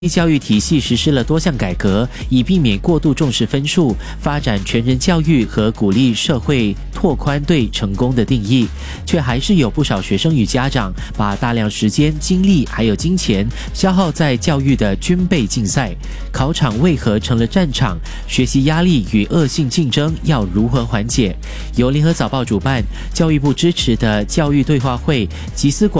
教育体系实施了多项改革，以避免过度重视分数，发展全人教育和鼓励社会拓宽对成功的定义，却还是有不少学生与家长把大量时间、精力还有金钱消耗在教育的军备竞赛。考场为何成了战场？学习压力与恶性竞争要如何缓解？由联合早报主办、教育部支持的教育对话会集思广